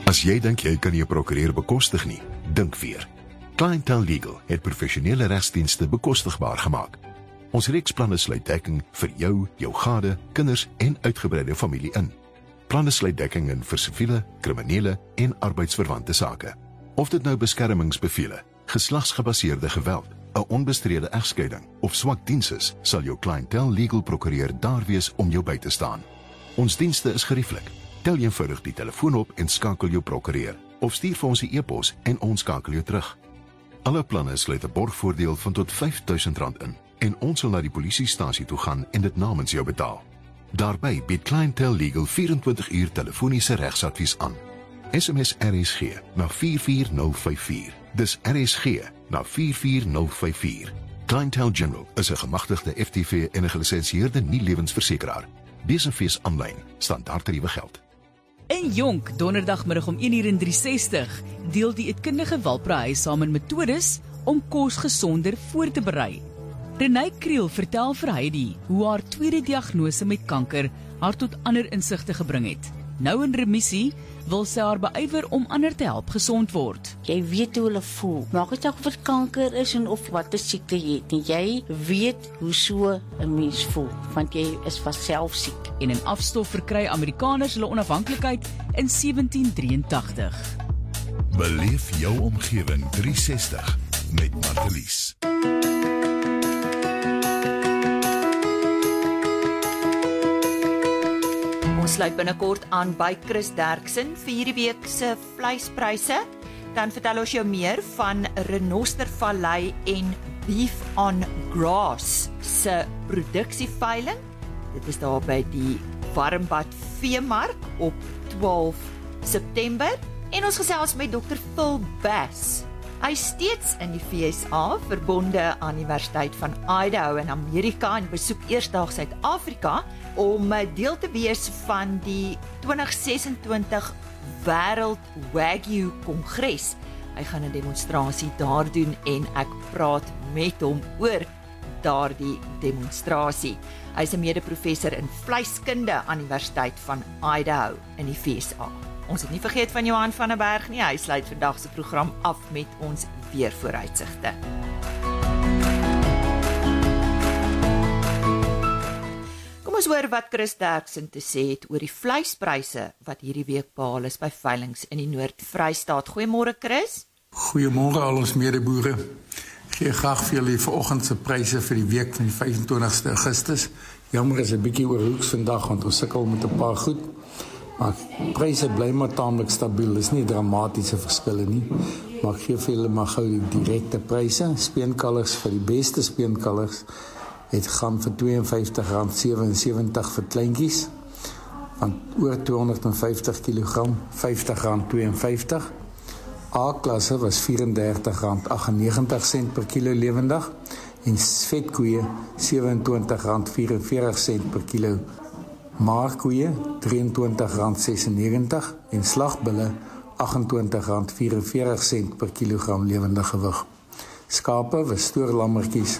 As jy dink jy kan nie 'n prokureur bekostig nie, dink weer. Clientele Legal het professionele regsdienste bekostigbaar gemaak. Ons reeksplanne sluit dekking vir jou, jou gade, kinders en uitgebreide familie in. Planne sluit dekking in vir siviele, kriminele en arbeidsverwante sake. Of dit nou beskermingsbevele, geslagsgebaseerde geweld, 'n onbestrede egskeiding of swak diens is, sal jou Clientele Legal prokureur daar wees om jou by te staan. Ons dienste is gerieflik. Tel eenvoudig die telefoon op en skakel jou prokureur, of stuur vir ons 'n e-pos en ons skakel jou terug. Alle planne sluit 'n borgvoordeel van tot R5.000 in en ons sal na die polisiestasie toe gaan en dit namens jou betaal. Daarbey bied Clientele Legal 24 uur telefoniese regsadvies aan. SMS RSG na 44054. Dis RSG na 44054. Clientele General is 'n gemagtigde FTV en 'n gelisensieerde nie-lewensversekeraar. Besenfees aanlyn, standaardtariewe geld. In Jonk, donderdagmiddag om 1:60, deel die eetkundige Walprahuis saam met metodes om kos gesonder voor te berei. Renée Kriel vertel vir Heidi hoe haar tweede diagnose met kanker haar tot ander insigte gebring het. Nou in remissie wil sy haar beywer om ander te help gesond word. Jy weet hoe hulle voel. Maak dit of dit kanker is en of wat 'n siekte jy het. En jy weet hoe so 'n mens voel, want jy is van self siek. En in afstof verkry Amerikaners hulle onafhanklikheid in 1783. Beleef jou omgewing 360 met Martelies. Ons sluit binnekort aan by Chris Derksen vir hierdie week se vleispryse. Dan vertel ons jou meer van Renostervallei en Beef on Grass se produksieveiling. Dit is daar by die Warmbad Veemark op 12 September. En ons gesels met Dr. Phil Bass. Hy is steeds in die VSA, verbonde aan die Universiteit van Idaho in Amerika en besoek eersdaags Suid-Afrika om deel te wees van die 2026 Wêreld Wagyu Kongres. Hy gaan 'n demonstrasie daar doen en ek praat met hom oor daardie demonstrasie. Hy is 'n mede-professor in vleiskunde aan die Universiteit van Idaho in die VSA. Ons het nie vergeet van Johan van der Berg nie. Hy sluit vandag se program af met ons weervooruitsigte. Kom ons hoor wat Chris Derksen te sê het oor die vleispryse wat hierdie week behaal is by veilinge in die Noord-Vrystaat. Goeiemôre Chris. Goeiemôre al ons medeboere. Gee graag vir julle vanoggend se pryse vir die week van die 25ste Augustus. Jammer is 'n bietjie oorhoeks vandag want ons sukkel met 'n paar goed. Maar pryse bly maar taamlik stabiel. Dis nie dramatiese verskille nie. Maar ek gee vir julle maar gou die direkte pryse. Speenkalvers vir die beste speenkalvers het gaan vir R52.77 vir kleintjies. Van oor 250 kg, R50.52. A-klasse was R34.98 per kilo lewendig en vetkoeie R27.44 per kilo. Maarkoeie R23.96 en slagbulle R28.44 per kilogram lewendige gewig. Skape was stoorlammertjies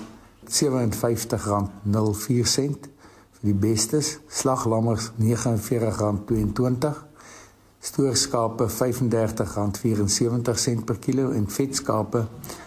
R57.04 vir die bestes, slaglammers R49.22, stoorskape R35.74 per kilo en vetskape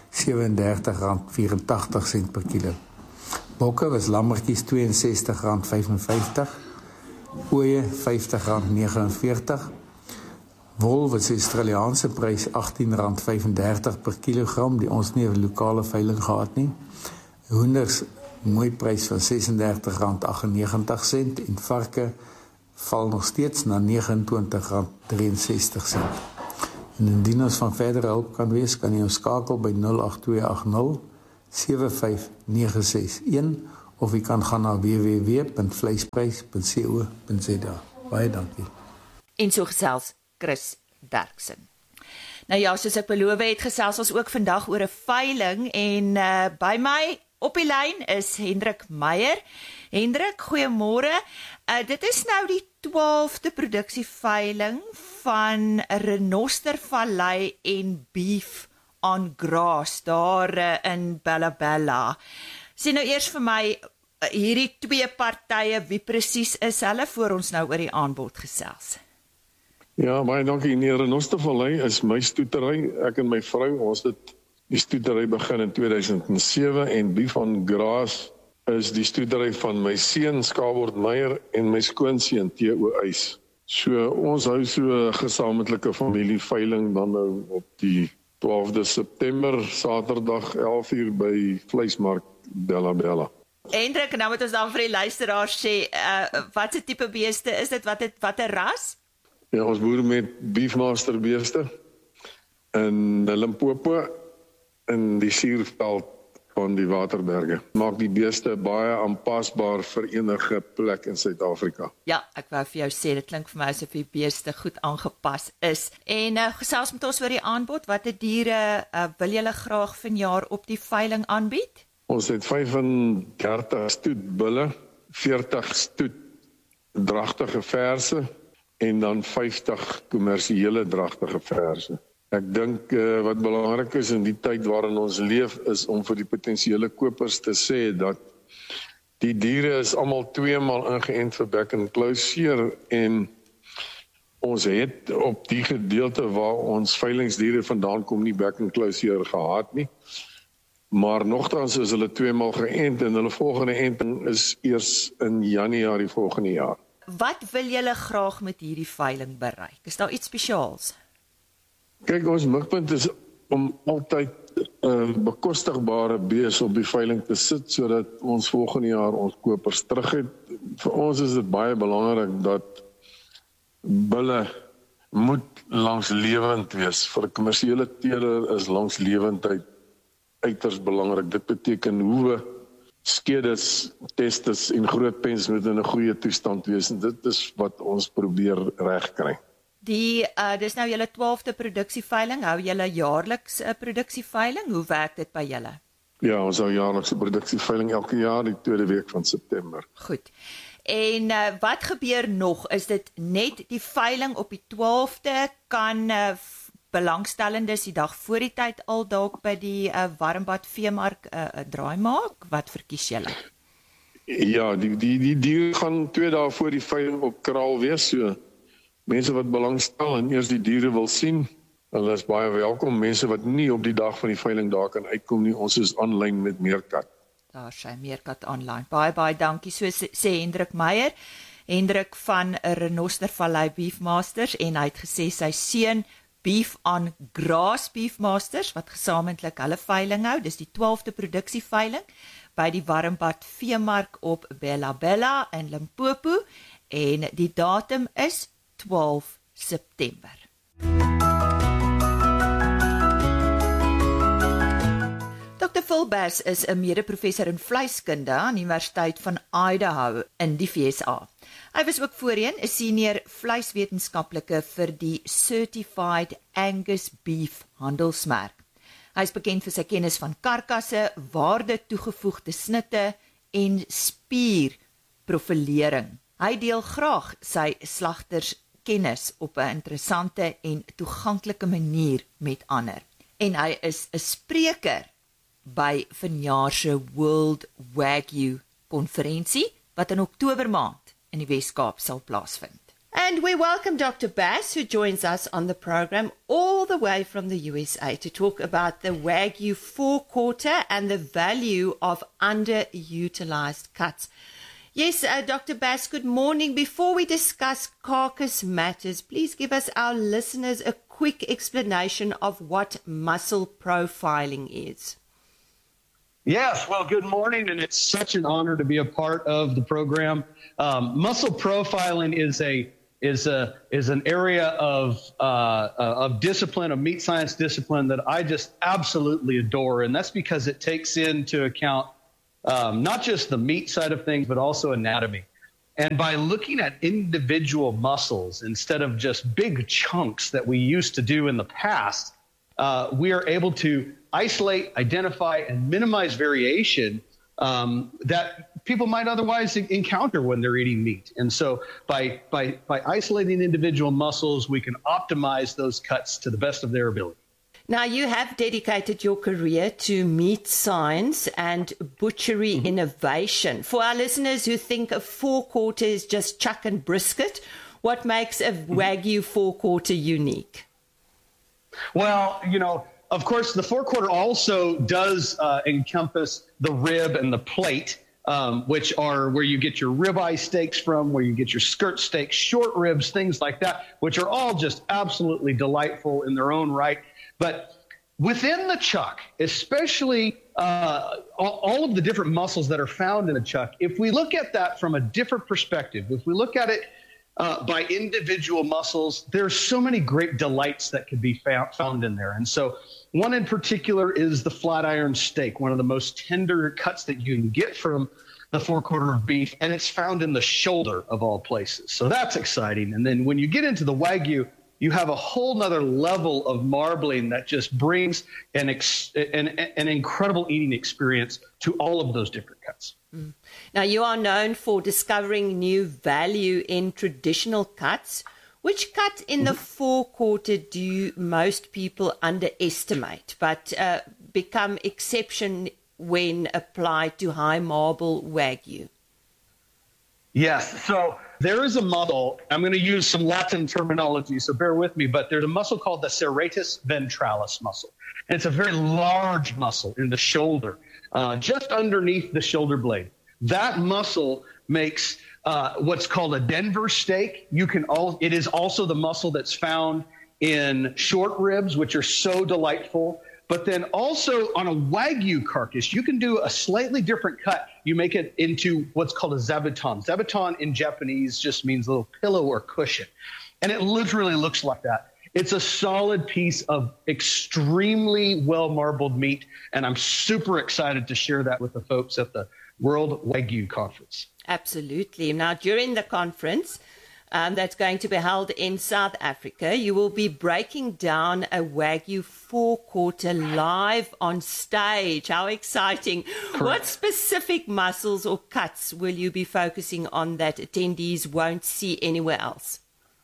R37.84 per kilo. Bokke was lammertjies R62.55, ooe R50.49, wol was die Australiaanse prys R18.35 per kilogram, die ons nie 'n lokale veiling gehad nie. Hoenders mooi prys van R36.98 en varke val nog steeds na R29.63. En indien ons van verdere hulp kan wees, kan jy ons skakel by 08280 75961 of jy kan gaan na www.vleisprys.co.za. Baie dankie. En so gesels Chris Derksen. Nou ja, soos ek beloof het, gesels ons ook vandag oor 'n veiling en by my op die lyn is Hendrik Meyer. Hendrik, goeiemôre. Dit is nou die 12de produksieveiling van Renostervallei en Beef on Grass daar in Bella Bella. Sê nou eers vir my, hierdie twee partye, wie presies is hulle, voor ons nou oor die aanbod gesels? Ja, baie dankie. In die Renostervallei is my stoetery. Ek en my vrou, ons het die stoetery begin in 2007 en Beef on Grass is die stoetery van my seun Skabord Meyer en my skoonseun T.O. Eys. So ons hou so 'n gesamentlike familieveiling dan nou op die 12de September, Saterdag 11:00 by Vleismark Bella Bella. Hendrik, nou moet ons dan vir die luisteraars sê, wat se tipe beeste is dit? Wat 'n ras? Ja, ons boer met Beefmaster beeste in Limpopo in die suurveld van die Waterberge. Maak die beeste baie aanpasbaar vir enige plek in Suid-Afrika. Ja, ek wou vir jou sê, dit klink vir my asof die beeste goed aangepas is. En gesels met ons oor die aanbod, watter diere wil julle graag vanjaar op die veiling aanbied? Ons het 35 stoetbulle, 40 stoet dragtige verse en dan 50 kommersiële dragtige verse. Ek dink wat belangrik is in die tyd waarin ons leef is om vir die potensiële kopers te sê dat die diere is almal 2 maal ingeënt vir bekkenklauseer en ons het op die gedeelte waar ons veilingsdiere vandaan kom nie bekkenklauseer gehad nie. Maar nogtans is hulle 2 maal geënt en hulle volgende enting is eers in Januarie volgende jaar. Wat wil julle graag met hierdie veiling bereik? Is daar iets spesiaals? Kyk, ons mikpunt is om altyd bekostigbare bees op die veiling te sit sodat ons volgende jaar ons kopers terug het. Vir ons is dit baie belangrik dat bulle moet langslewend wees. Vir 'n kommersiële teeler is langslewendheid uiters belangrik. Dit beteken hoewe, skedes, testes en groot pens moet in 'n goeie toestand wees en dit is wat ons probeer regkry. Dis nou julle 12de produksieveiling, hou julle jaarliks 'n produksieveiling? Hoe werk dit by julle? Ja, ons hou jaarliks 'n produksieveiling elke jaar die 2de week van September. Goed. En wat gebeur nog? Is dit net die veiling op die 12de? Kan belangstellendes die dag voor die tyd al dalk by die Warmbad Veemark 'n draai maak? Wat verkies julle? Ja, die diere gaan 2 dae voor die veiling op kraal wees, so mense wat belangstel en eers die diere wil sien, hulle is baie welkom. Mense wat nie op die dag van die veiling daar kan uitkom nie, ons is aanlyn met Meerkat. Daar sy Meerkat aanlyn. Baie dankie, so sê Hendrik Meyer. Hendrik van Renostervallei Beefmasters en hy het gesê sy seun Beef on Grass Beefmasters wat gesamentlik hulle veiling hou. Dis die 12de produksieveiling by die Warmbad Veemark op Bella Bella in Limpopo en die datum is 12 September. Dr. Phil Bass is 'n mede-professor in vleiskunde aan die Universiteit van Idaho in die VSA. Hy was ook voorheen 'n senior vleiswetenskaplike vir die Certified Angus Beef handelsmerk. Hy is bekend vir sy kennis van karkasse, waarde toegevoegde snitte en spierprofilering. Hy deel graag sy slagterskennis op 'n interessante en toeganklike manier met ander. En hy is 'n spreker by vanjaar se World Wagyu konferensie wat in Oktober maand in die Wes-Kaap sal plaasvind. And we welcome Dr. Bass, who joins us on the program all the way from the USA to talk about the Wagyu forequarter and the value of underutilized cuts. Yes, Dr. Bass, good morning. Before we discuss carcass matters, please give us, our listeners, a quick explanation of what muscle profiling is. Yes, well, good morning, and it's such an honor to be a part of the program. Muscle profiling is an area of discipline, of meat science discipline that I just absolutely adore, and that's because it takes into account not just the meat side of things, but also anatomy. And by looking at individual muscles instead of just big chunks that we used to do in the past, we are able to isolate, identify, and minimize variation that people might otherwise encounter when they're eating meat. And so by isolating individual muscles, we can optimize those cuts to the best of their ability. Now, you have dedicated your career to meat science and butchery innovation. For our listeners who think a forequarter is just chuck and brisket, What makes a Wagyu four-quarter unique? Well, of course, the four-quarter also does encompass the rib and the plate, which are where you get your ribeye steaks from, where you get your skirt steaks, short ribs, things like that, which are all just absolutely delightful in their own right. But within the chuck, especially all of the different muscles that are found in a chuck, if we look at that from a different perspective, if we look at it by individual muscles, there's so many great delights that could be found in there. And so one in particular is the flat iron steak, one of the most tender cuts that you can get from the four-quarter of beef, and it's found in the shoulder of all places. So that's exciting. And then when you get into the Wagyu, you have a whole nother level of marbling that just brings an incredible eating experience to all of those different cuts. Mm. Now, you are known for discovering new value in traditional cuts. Which cut in the four-quarter do most people underestimate, but become exception when applied to high marble Wagyu? Yes. So there is a muscle. I'm going to use some Latin terminology, so bear with me, but there's a muscle called the serratus ventralis muscle. And it's a very large muscle in the shoulder, just underneath the shoulder blade. That muscle makes what's called a Denver steak. It is also the muscle that's found in short ribs, which are so delightful. But then also on a Wagyu carcass, you can do a slightly different cut. You make it into what's called a zabuton. Zabuton in Japanese just means a little pillow or cushion. And it literally looks like that. It's a solid piece of extremely well-marbled meat, and I'm super excited to share that with the folks at the World Wagyu Conference. Absolutely. Now, during the conference that's going to be held in South Africa, you will be breaking down a Wagyu four-quarter live on stage. How exciting. Correct. What specific muscles or cuts will you be focusing on that attendees won't see anywhere else?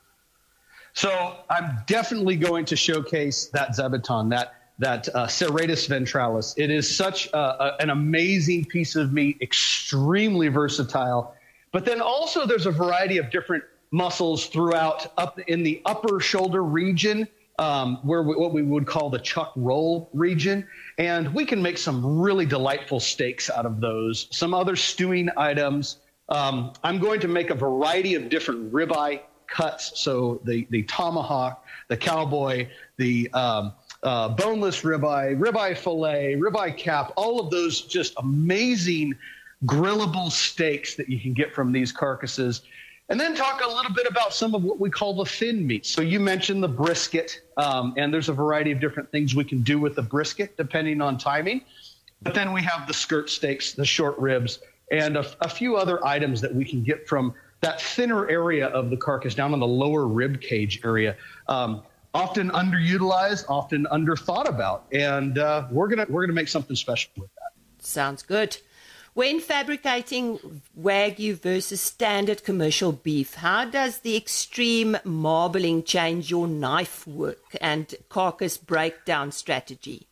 So I'm definitely going to showcase that zabuton, that serratus ventralis. It is such an amazing piece of meat, extremely versatile. But then also there's a variety of different muscles throughout up in the upper shoulder region, what we would call the chuck roll region. And we can make some really delightful steaks out of those, some other stewing items. I'm going to make a variety of different ribeye cuts. So the tomahawk, the cowboy, the boneless ribeye fillet, ribeye cap, all of those just amazing grillable steaks that you can get from these carcasses. And then talk a little bit about some of what we call the thin meats. So you mentioned the brisket, and there's a variety of different things we can do with the brisket depending on timing. But then we have the skirt steaks, the short ribs, and a few other items that we can get from that thinner area of the carcass down on the lower rib cage area. Often underutilized, often underthought about, and we're gonna make something special with that. Sounds good. When fabricating Wagyu versus standard commercial beef, how does the extreme marbling change your knife work and carcass breakdown strategy?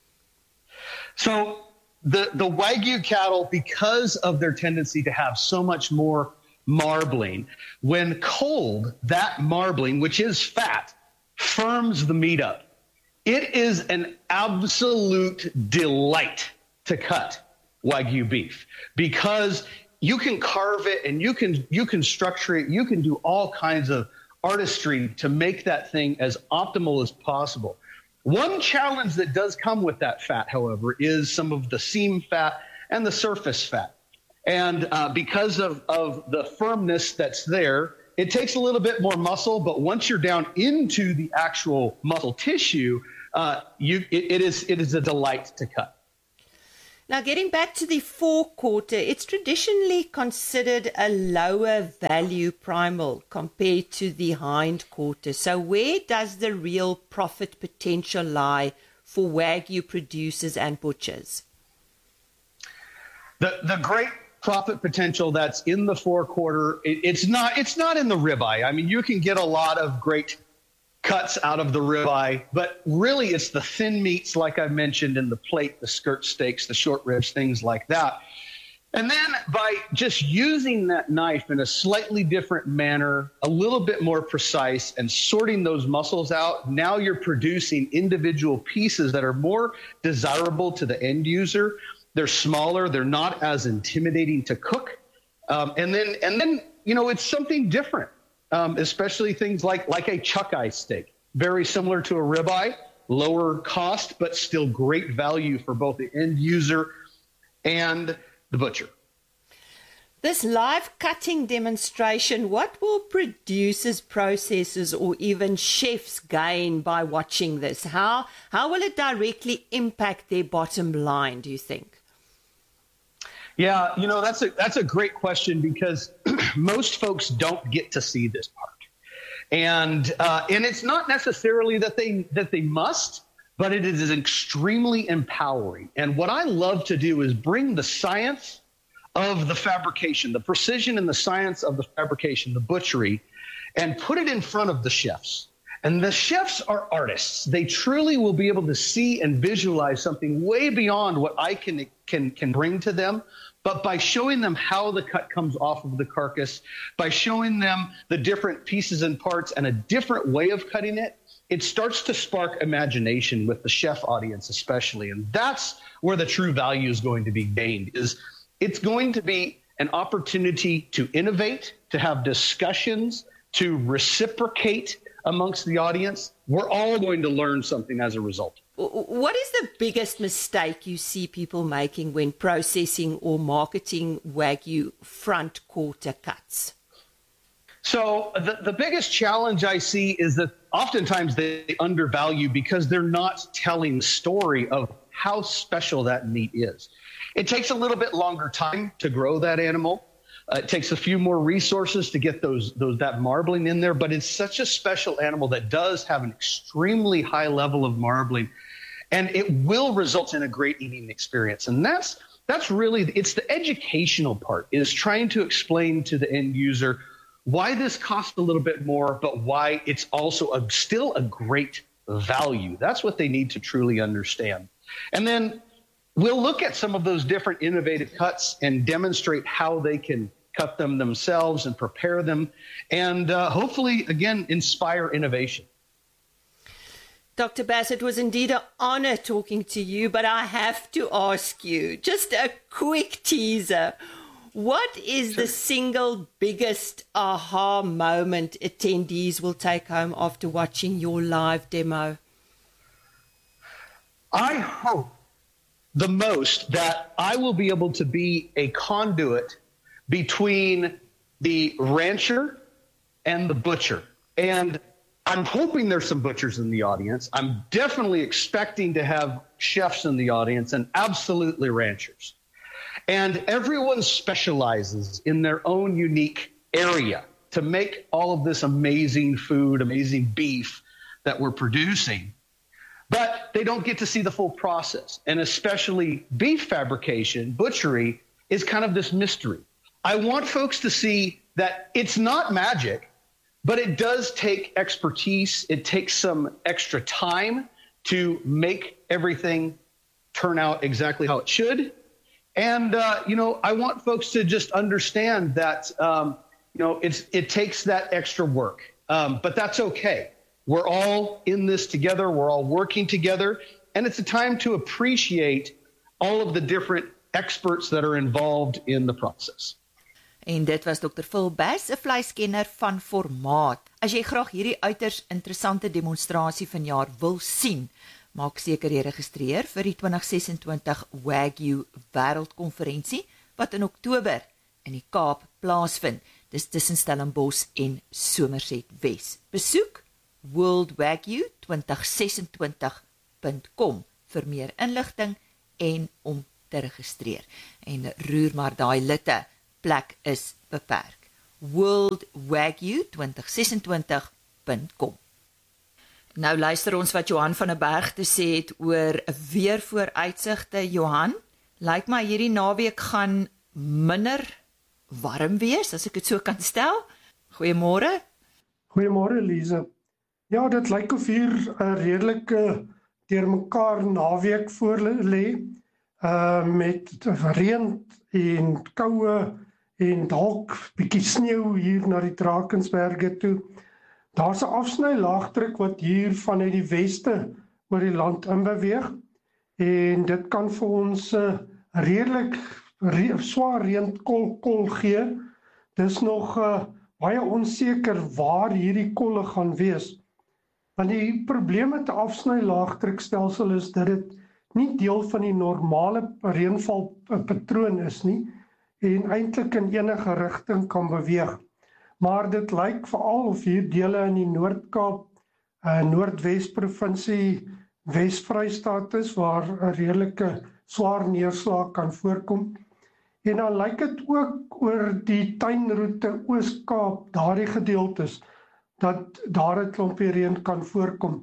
So the Wagyu cattle, because of their tendency to have so much more marbling, when cold, that marbling, which is fat, firms the meat up. It is an absolute delight to cut Wagyu beef because you can carve it and you can structure it. You can do all kinds of artistry to make that thing as optimal as possible. One challenge that does come with that fat, however, is some of the seam fat and the surface fat. And because of the firmness that's there, it takes a little bit more muscle, but once you're down into the actual muscle tissue, it is a delight to cut. Now, getting back to the four-quarter, it's traditionally considered a lower value primal compared to the hindquarter. So where does the real profit potential lie for Wagyu producers and butchers? The great profit potential that's in the four-quarter, it's not in the ribeye. I mean, you can get a lot of great cuts out of the ribeye, but really it's the thin meats, like I mentioned, in the plate, the skirt steaks, the short ribs, things like that. And then by just using that knife in a slightly different manner, a little bit more precise, and sorting those muscles out, now you're producing individual pieces that are more desirable to the end user. They're smaller, they're not as intimidating to cook. And then, it's something different, especially things like a chuck eye steak, very similar to a ribeye, lower cost, but still great value for both the end user and the butcher. This live cutting demonstration, what will producers, processors, or even chefs gain by watching this? How will it directly impact their bottom line, do you think? Yeah, that's a great question, because most folks don't get to see this part. And it's not necessarily that they must, but it is extremely empowering. And what I love to do is bring the science of the fabrication, the precision and the science of the fabrication, the butchery, and put it in front of the chefs. And the chefs are artists. They truly will be able to see and visualize something way beyond what I can bring to them. But by showing them how the cut comes off of the carcass, by showing them the different pieces and parts and a different way of cutting it, it starts to spark imagination with the chef audience especially. And that's where the true value is going to be gained. It's going to be an opportunity to innovate, to have discussions, to reciprocate amongst the audience. We're all going to learn something as a result. What is the biggest mistake you see people making when processing or marketing Wagyu front quarter cuts? So the biggest challenge I see is that oftentimes they undervalue because they're not telling the story of how special that meat is. It takes a little bit longer time to grow that animal. It takes a few more resources to get that marbling in there, but it's such a special animal that does have an extremely high level of marbling, and it will result in a great eating experience. And that's really, it's the educational part, is trying to explain to the end user why this costs a little bit more, but why it's also still a great value. That's what they need to truly understand. And then we'll look at some of those different innovative cuts and demonstrate how they can cut them themselves and prepare them, and hopefully, again, inspire innovation. Dr. Bass, it was indeed an honor talking to you, but I have to ask you, just a quick teaser. What is the single biggest aha moment attendees will take home after watching your live demo? I hope the most that I will be able to be a conduit between the rancher and the butcher. And I'm hoping there's some butchers in the audience. I'm definitely expecting to have chefs in the audience, and absolutely ranchers. And everyone specializes in their own unique area to make all of this amazing food, amazing beef that we're producing. But they don't get to see the full process. And especially beef fabrication, butchery, is kind of this mystery. I want folks to see that it's not magic, but it does take expertise. It takes some extra time to make everything turn out exactly how it should. And, I want folks to just understand that, it takes that extra work, but that's okay. We're all in this together. We're all working together. And it's a time to appreciate all of the different experts that are involved in the process. En dit was Dr. Phil Bass, 'n vleiskenner van formaat. As jy graag hierdie uiters interessante demonstrasie vanjaar wil sien, maak seker jy registreer vir die 2026 Wagyu Wêreldkonferensie wat in Oktober in die Kaap plaasvind. Dis tussen Stellenbosch en Somerset Wes. Besoek worldwagyu2026.com vir meer inligting en om te registreer. En roer maar daai litte, plek is beperk. worldwagyu2026.com. Nou luister ons wat Johan van der Berg te sê het oor weervooruitsigte. Johan, lyk my hierdie naweek gaan minder warm wees, as ek dit so kan stel. Goeiemôre. Goeiemôre Lise. Ja, dit lyk of hier 'n redelike deurmekaar naweek voor lê. met reën en koue en dalk bietjie sneeu hier na die Drakensberge toe. Daar's 'n afsny-laagdruk wat hier vanuit die weste oor die land inbeweeg en dit kan vir ons redelik swaar reënkol gee. Dis nog baie onseker waar hierdie kolle gaan wees. Want die probleem met 'n afsny-laagdrukstelsel is dat dit nie deel van die normale reënvalpatroon is nie en eintlik in enige rigting kan beweeg. Maar dit lyk veral of hier dele in die Noord-Kaap, Noordwes-provinsie, Wes-Vrystaat is waar 'n redelike swaar neerslag kan voorkom. En dan lyk dit ook oor die tuinroete Oos-Kaap, daardie gedeeltes, dat daar 'n klompie reën kan voorkom.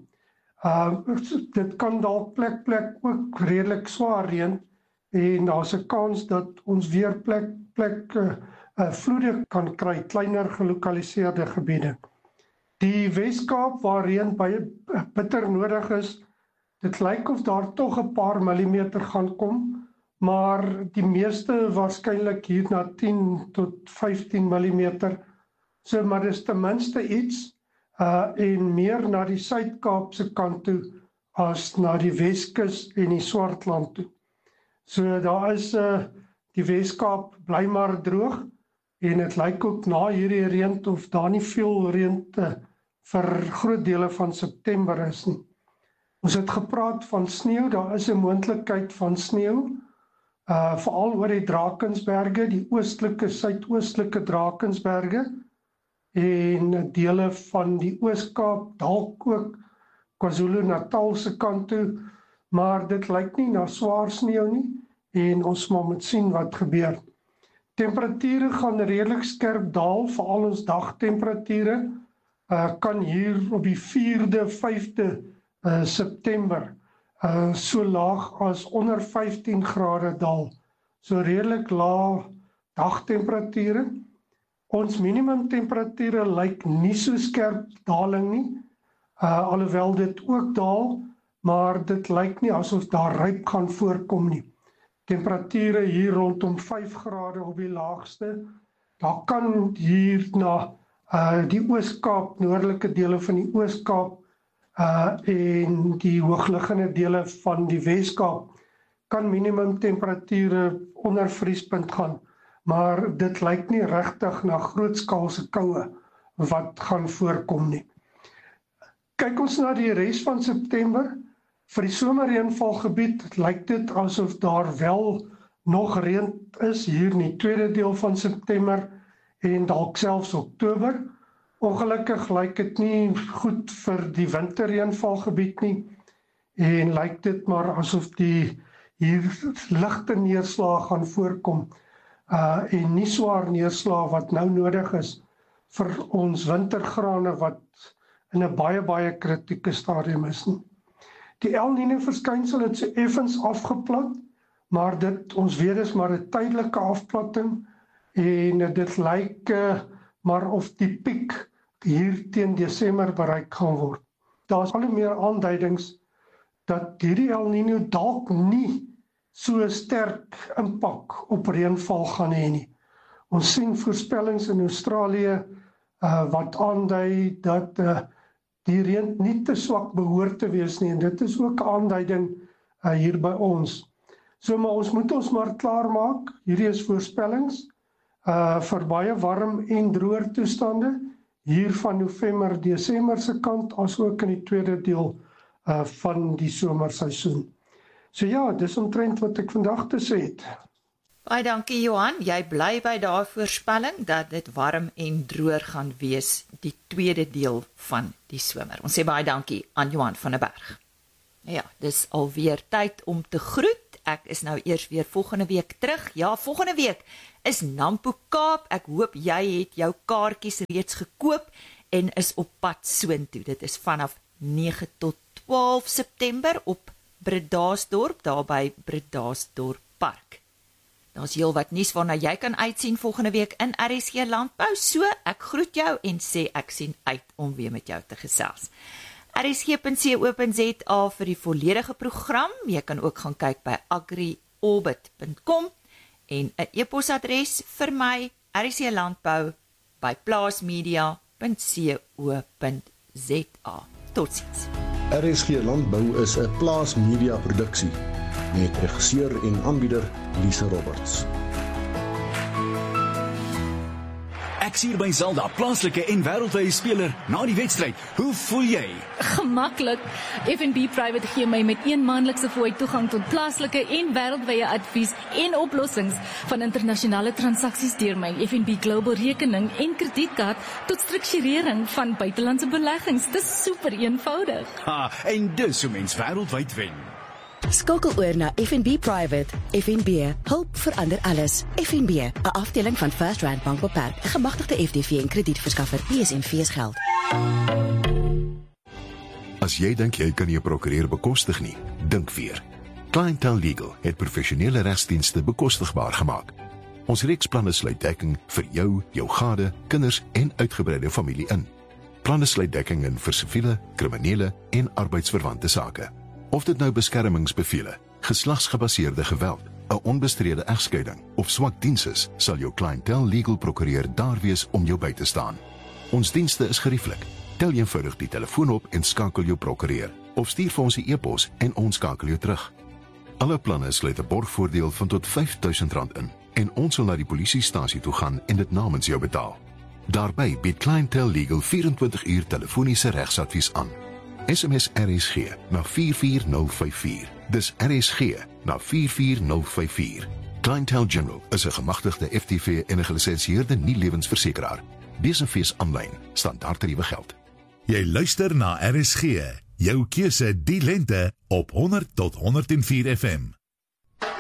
Dit kan dalk plek ook redelik swaar reën en daar's 'n kans dat ons weer plek vloede kan kry, kleiner gelokaliseerde gebiede. Die Wes-Kaap waar reën baie bitter nodig is, dit lyk of daar tog 'n paar millimeter gaan kom, maar die meeste waarskynlik hier na 10 tot 15 millimeter. So, maar dis ten minste iets en meer na die Suid-Kaapse kant toe as na die Weskus en die Swartland toe. So daar is die Wes-Kaap bly maar droog en dit lyk ook na hierdie reën of daar nie veel reën vir groot dele van September is nie. Ons het gepraat van sneeu, daar is 'n moontlikheid van sneeu, veral oor die Drakensberge, die oostelike, suidoostelike Drakensberge en dele van die Oos-Kaap, dalk ook KwaZulu-Natal se kant toe, maar dit lyk nie na swaar sneeu nie en ons moet sien wat gebeur. Temperature gaan redelik skerp daal, veral ons dagtemperature kan hier op die 4de, 5de September so laag as onder 15 grade daal. So redelik laag dagtemperature. Ons minimum temperature lyk nie so skerp daling nie, alhoewel dit ook daal, maar dit lyk nie asof daar ryp gaan voorkom nie. Temperature hier rondom 5 grade op die laagste. Daar kan hier na die Oos-Kaap, noordelike dele van die Oos-Kaap en die hoogliggende dele van die Wes-Kaap kan minimum temperature onder vriespunt gaan, maar dit lyk nie regtig na grootskaalse koue wat gaan voorkom nie. Kyk ons na die res van September. Vir die somerreënvalgebied lyk dit asof daar wel nog reën is hier in die tweede deel van September en dalk selfs Oktober. Ongelukkig lyk dit nie goed vir die winterreënvalgebied nie en lyk dit maar asof die hier ligte neerslae gaan voorkom en nie swaar neerslae wat nou nodig is vir ons wintergrane wat in 'n baie kritieke stadium is nie. Die El Niño verskynsel het so effens afgeplat, maar ons weet is maar 'n tydelike afplatting en dit lyk maar of die piek hier teen Desember bereik gaan word. Daar is al hoe meer aanduidings dat hierdie El Niño dalk nie so sterk impak op reënval gaan hê nie. Ons sien voorspellings in Australië wat aandui dat die reën nie te swak behoort te wees nie en dit is ook 'n aanduiding hier by ons. So maar ons moet ons maar klaar maak. Hierdie is voorspellings vir baie warm en droër toestande hier van November, Desember se kant as ook in die tweede deel van die somerseisoen. So ja, dis omtrent wat ek vandag te sê het. Baie dankie Johan, jy bly by daai voorspelling dat dit warm en droër gaan wees die tweede deel van die somer. Ons sê baie dankie aan Johan van der Berg. Ja, dis alweer tyd om te groet. Ek is nou eers weer volgende week terug. Ja, volgende week is Nampo Kaap. Ek hoop jy het jou kaartjies reeds gekoop en is op pad soontoe. Dit is vanaf 9 tot 12 September op Bredasdorp, daar by Bredasdorp Park. Daar's heel wat nuus waarna jy kan uitsien volgende week in RSG Landbou. So, ek groet jou en sê ek sien uit om weer met jou te gesels. RSG.co.za vir die volledige program. Jy kan ook gaan kyk by Agri @orbit.com en 'n e-posadres vir my rclandbou@plaasmedia.co.za. Totsiens. RSG Landbou is 'n Plaas Media produksie met regisseur en aanbieder Lise Roberts. Ek sien by Zelda, plaaslike en wêreldwye speler na die wedstryd. Hoe voel jy? Gemaklik. FNB Private gee my met een maandelikse fooi toegang tot plaaslike en wêreldwye advies en oplossings van internasionale transaksies deur my FNB Global rekening en kredietkaart tot strukturering van buitelandse beleggings. Dis super eenvoudig. En dis hoe mens wêreldwyd wen. Skakel oor na FNB Private. FNB, hulp verander alles. FNB, 'n afdeling van First Rand Bank Beperk, 'n gemagtigde FDV en kredietverskaffer. PSNV geld. As jy dink jy kan jou prokureur bekostig nie, dink weer. Clientele Legal het professionele regsdienste bekostigbaar gemaak. Ons reeksplanne sluit dekking vir jou, jou gade, kinders en uitgebreide familie in. Planne sluit dekking in vir siviele, kriminele en arbeidsverwante sake. Of dit nou beskermingsbevele, geslagsgebaseerde geweld, 'n onbestrede egskeiding of swak diens is, sal jou Clientele Legal prokureur daar wees om jou by te staan. Ons dienste is gerieflik. Tel eenvoudig die telefoon op en skakel jou prokureur, of stuur vir ons 'n e-pos en ons skakel jou terug. Alle planne sluit 'n borgvoordeel van tot R5.000 in en ons sal na die polisiestasie toe gaan en dit namens jou betaal. Daarbey bied Clientele Legal 24 uur telefoniese regsadvies aan. SMS RSG na 44054. Dis RSG na 44054. Clientele General is 'n gemagtigde FTV en 'n gelisensieerde nie-lewensversekeraar. Besenfees aanlyn, standaardtariewe geld. Jy luister na RSG, jou keuse die lente op 100 tot 104 FM.